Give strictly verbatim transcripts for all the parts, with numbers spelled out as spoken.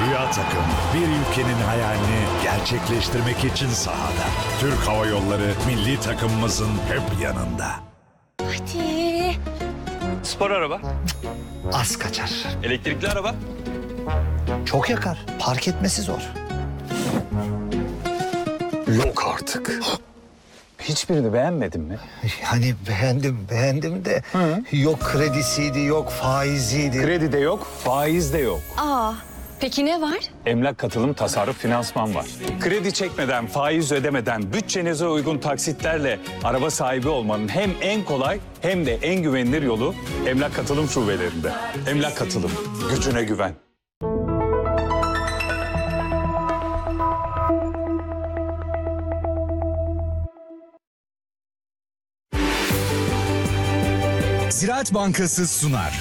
Rüya takım bir ülkenin hayalini gerçekleştirmek için sahada. Türk Hava Yolları milli takımımızın hep yanında. Hadi. Spor araba, Az kaçar. elektrikli araba. Çok yakar. Park etmesi zor. Yok artık. Hiçbirini beğenmedin mi? Yani beğendim, beğendim de yok kredisiydi, yok faiziydi. Kredi de yok, faiz de yok. Aa, peki ne var? Emlak katılım tasarruf finansman var. Kredi çekmeden, faiz ödemeden, bütçenize uygun taksitlerle araba sahibi olmanın hem en kolay hem de en güvenilir yolu emlak katılım şubelerinde. Emlak katılım, gücüne güven. Ziraat Bankası sunar.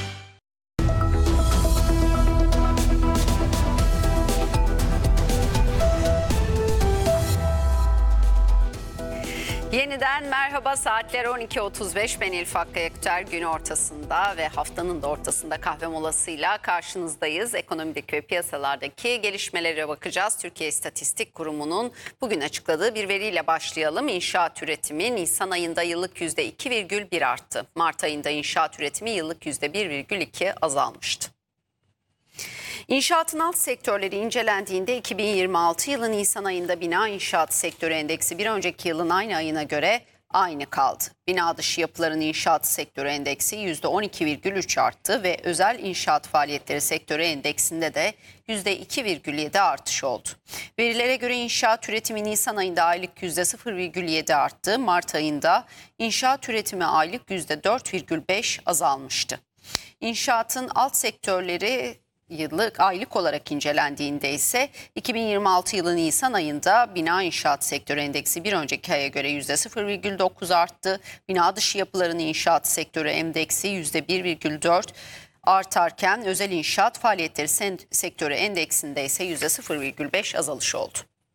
Yeniden merhaba, saatler on iki otuz beş. Ben Elif Hakkı Ekter, gün ortasında ve haftanın da ortasında kahve molasıyla karşınızdayız. Ekonomideki ve piyasalardaki gelişmelere bakacağız. Türkiye İstatistik Kurumu'nun bugün açıkladığı bir veriyle başlayalım. İnşaat üretimi Nisan ayında yıllık yüzde iki virgül bir arttı. Mart ayında inşaat üretimi yıllık yüzde bir virgül iki azalmıştı. İnşaatın alt sektörleri incelendiğinde iki bin yirmi altı yılı Nisan ayında bina inşaat sektörü endeksi bir önceki yılın aynı ayına göre aynı kaldı. Bina dışı yapıların inşaat sektörü endeksi yüzde on iki virgül üç arttı ve özel inşaat faaliyetleri sektörü endeksinde de yüzde iki virgül yedi artış oldu. Verilere göre inşaat üretimi Nisan ayında aylık yüzde sıfır virgül yedi arttı. Mart ayında inşaat üretimi aylık yüzde dört virgül beş azalmıştı. İnşaatın alt sektörleri yıllık aylık olarak incelendiğinde ise iki bin yirmi altı yılı Nisan ayında bina inşaat sektörü endeksi bir önceki aya göre yüzde sıfır virgül dokuz arttı. Bina dışı yapıların inşaat sektörü endeksi yüzde bir virgül dört artarken özel inşaat faaliyetleri sektörü endeksinde ise yüzde sıfır virgül beş azalış oldu.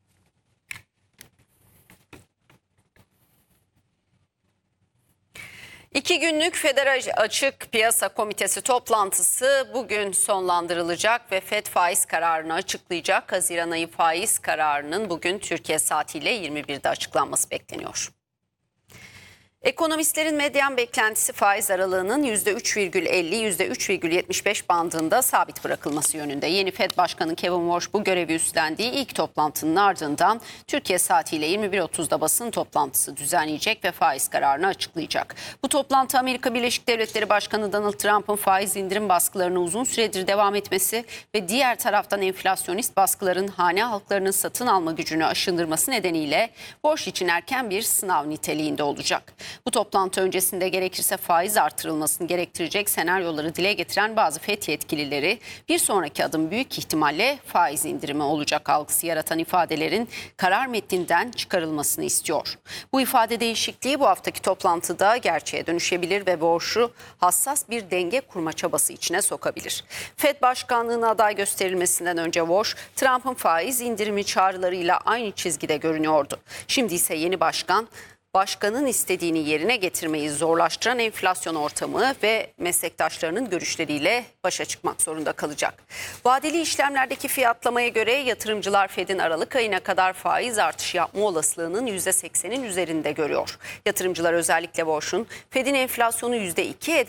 İki günlük Federal Açık Piyasa Komitesi toplantısı bugün sonlandırılacak ve Fed faiz kararını açıklayacak. Haziran ayı faiz kararının bugün Türkiye saatiyle yirmi birde açıklanması bekleniyor. Ekonomistlerin medyan beklentisi faiz aralığının yüzde üç virgül elli yüzde üç virgül yetmiş beş bandında sabit bırakılması yönünde. Yeni Fed Başkanı Kevin Warsh bu görevi üstlendiği ilk toplantının ardından Türkiye saatiyle yirmi bir otuzda basın toplantısı düzenleyecek ve faiz kararını açıklayacak. Bu toplantı Amerika Birleşik Devletleri Başkanı Donald Trump'ın faiz indirim baskılarını uzun süredir devam etmesi ve diğer taraftan enflasyonist baskıların hane halklarının satın alma gücünü aşındırması nedeniyle Warsh için erken bir sınav niteliğinde olacak. Bu toplantı öncesinde gerekirse faiz artırılmasını gerektirecek senaryoları dile getiren bazı Fed yetkilileri bir sonraki adım büyük ihtimalle faiz indirimi olacak algısı yaratan ifadelerin karar metninden çıkarılmasını istiyor. Bu ifade değişikliği bu haftaki toplantıda gerçeğe dönüşebilir ve borçlu hassas bir denge kurma çabası içine sokabilir. Fed başkanlığına aday gösterilmesinden önce Warsh, Trump'ın faiz indirimi çağrılarıyla aynı çizgide görünüyordu. Şimdi ise yeni başkan, başkanın istediğini yerine getirmeyi zorlaştıran enflasyon ortamı ve meslektaşlarının görüşleriyle başa çıkmak zorunda kalacak. Vadeli işlemlerdeki fiyatlamaya göre yatırımcılar Fed'in Aralık ayına kadar faiz artışı yapma olasılığının yüzde seksenin üzerinde görüyor. Yatırımcılar özellikle borçun Fed'in enflasyonu yüzde iki